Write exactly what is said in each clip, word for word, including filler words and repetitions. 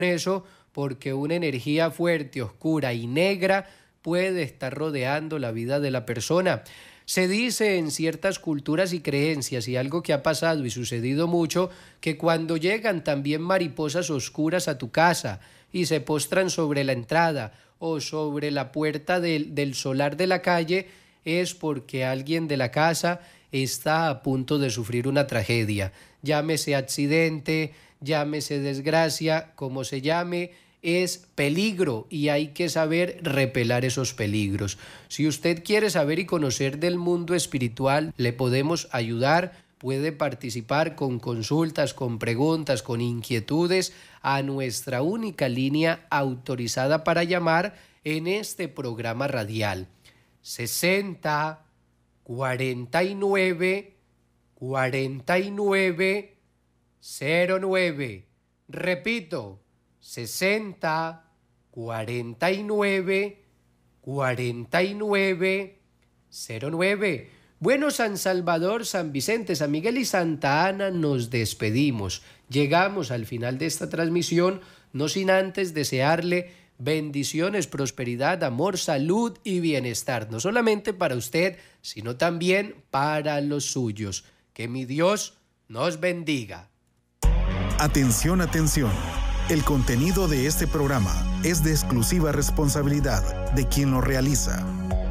eso, porque una energía fuerte, oscura y negra puede estar rodeando la vida de la persona. Se dice en ciertas culturas y creencias, y algo que ha pasado y sucedido mucho, que cuando llegan también mariposas oscuras a tu casa y se postran sobre la entrada o sobre la puerta del, del solar de la calle, es porque alguien de la casa está a punto de sufrir una tragedia. Llámese accidente, llámese desgracia, como se llame, es peligro y hay que saber repelar esos peligros. Si usted quiere saber y conocer del mundo espiritual, le podemos ayudar. Puede participar con consultas, con preguntas, con inquietudes a nuestra única línea autorizada para llamar en este programa radial. sesenta, cuarenta y nueve, cuarenta y nueve, cero nueve. Repito, sesenta, cuarenta y nueve, cuarenta y nueve, cero nueve. Bueno, San Salvador, San Vicente, San Miguel y Santa Ana, nos despedimos. Llegamos al final de esta transmisión, no sin antes desearle bendiciones, prosperidad, amor, salud y bienestar, no solamente para usted, sino también para los suyos. Que mi Dios nos bendiga. Atención, atención. El contenido de este programa es de exclusiva responsabilidad de quien lo realiza.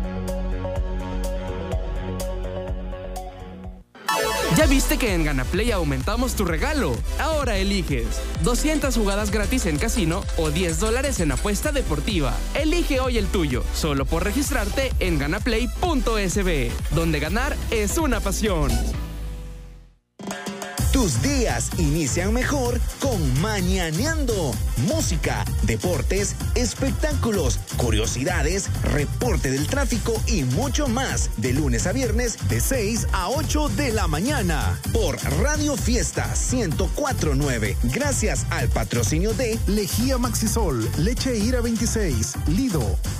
¿Ya viste que en GanaPlay aumentamos tu regalo? Ahora eliges doscientas jugadas gratis en casino o diez dólares en apuesta deportiva. Elige hoy el tuyo, solo por registrarte en ganaplay punto es be, donde ganar es una pasión. Tus días inician mejor con Mañaneando. Música, deportes, espectáculos, curiosidades, reporte del tráfico y mucho más. De lunes a viernes, de seis a ocho de la mañana. Por Radio Fiesta ciento cuatro punto nueve. Gracias al patrocinio de Lejía Maxisol, Leche Ira veintiséis, Lido,